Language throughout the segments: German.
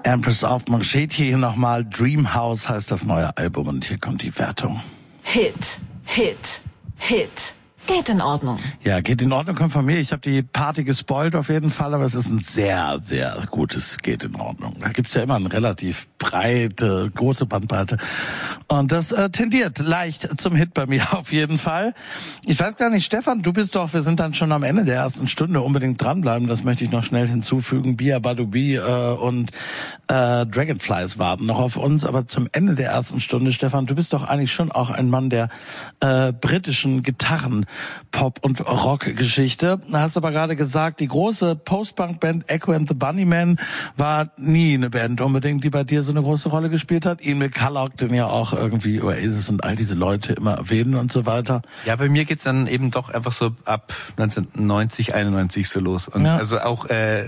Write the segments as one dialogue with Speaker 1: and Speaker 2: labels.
Speaker 1: Empress of Manchete hier nochmal. Dream House heißt das neue Album und hier kommt die Wertung.
Speaker 2: Hit, Hit, Hit. Geht in Ordnung.
Speaker 1: Ja, geht in Ordnung, kommt von mir. Ich habe die Party gespoilt auf jeden Fall, aber es ist ein sehr, sehr gutes Geht in Ordnung. Da gibt's ja immer eine relativ breite, große Bandbreite. Und das tendiert leicht zum Hit bei mir auf jeden Fall. Ich weiß gar nicht, Stefan, du bist doch, wir sind dann schon am Ende der ersten Stunde, unbedingt dranbleiben, das möchte ich noch schnell hinzufügen. Bia Badubi und Dragonflies warten noch auf uns, aber zum Ende der ersten Stunde, Stefan, du bist doch eigentlich schon auch ein Mann der britischen Gitarren, Pop- und Rock-Geschichte. Da hast du aber gerade gesagt, die große Post-Punk-Band Echo and the Bunnymen war nie eine Band unbedingt, die bei dir so eine große Rolle gespielt hat. Ian McCulloch, den ja auch irgendwie Oasis und all diese Leute immer erwähnen und so weiter.
Speaker 3: Ja, bei mir geht's dann eben doch einfach so ab 1990, 91 so los. Und ja. Also auch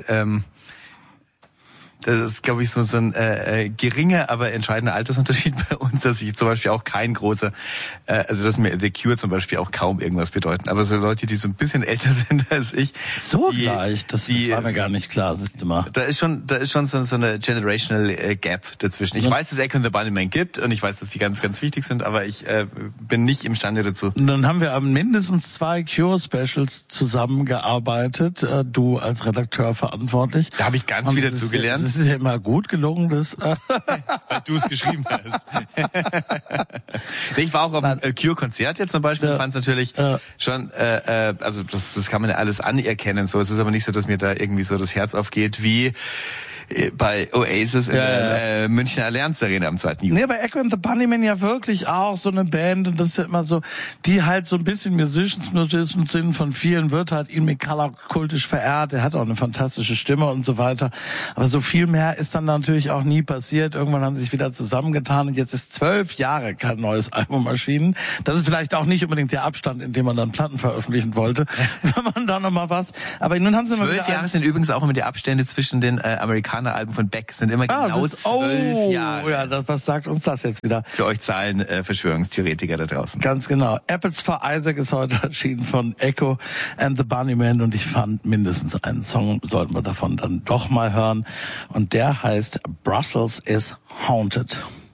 Speaker 3: das ist, glaube ich, so ein geringer, aber entscheidender Altersunterschied bei uns, dass ich zum Beispiel auch kein großer, also dass mir The Cure zum Beispiel auch kaum irgendwas bedeuten. Aber so Leute, die so ein bisschen älter sind als ich.
Speaker 1: So gleich, das war mir gar nicht klar, siehst du mal.
Speaker 3: Da ist schon so eine generational Gap dazwischen. Ich weiß, dass Echo and the Bunnymen gibt und ich weiß, dass die ganz, ganz wichtig sind, aber ich bin nicht imstande dazu.
Speaker 1: Und dann haben wir an mindestens 2 Cure-Specials zusammengearbeitet, du als Redakteur verantwortlich.
Speaker 3: Da habe ich ganz viel dazu gelernt.
Speaker 1: Das ist ja immer gut gelungen, das.
Speaker 3: Weil du es geschrieben hast. Ich war auch auf einem Cure-Konzert jetzt zum Beispiel, fand es natürlich schon, also das kann man ja alles anerkennen, so. Es ist aber nicht so, dass mir da irgendwie so das Herz aufgeht, wie bei Oasis in der Münchner Allianz Arena am 2. Juni.
Speaker 1: Nee, bei Echo and the Bunnymen ja wirklich auch so eine Band und das ist ja immer so, die halt so ein bisschen Musicians sind, von vielen wird halt Ian McCulloch kultisch verehrt, er hat auch eine fantastische Stimme und so weiter, aber so viel mehr ist dann natürlich auch nie passiert. Irgendwann haben sie sich wieder zusammengetan und jetzt ist 12 Jahre kein neues Album erschienen. Das ist vielleicht auch nicht unbedingt der Abstand, in dem man dann Platten veröffentlichen wollte, wenn man da nochmal was, aber nun haben sie mal
Speaker 3: 12 Jahre sind übrigens auch immer die Abstände zwischen den Alben von Beck sind immer genau 12 Jahre.
Speaker 1: Ja, was sagt uns das jetzt wieder?
Speaker 3: Für euch Zahlen Verschwörungstheoretiker da draußen.
Speaker 1: Ganz genau. Apples for Isaac ist heute erschienen von Echo and the Bunnymen und ich fand, mindestens einen Song sollten wir davon dann doch mal hören und der heißt Brussels is Haunted.